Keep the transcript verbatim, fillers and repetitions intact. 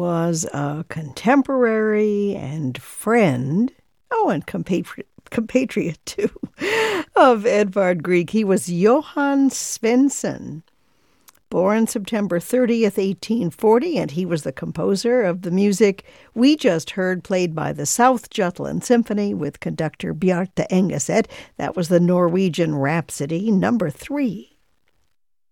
was a contemporary and friend, oh, and compatriot, compatriot too, of Edvard Grieg. He was Johann Svensson, born September thirtieth, eighteen forty, and he was the composer of the music we just heard played by the South Jutland Symphony with conductor Bjarte Engeset. That was the Norwegian Rhapsody, number three.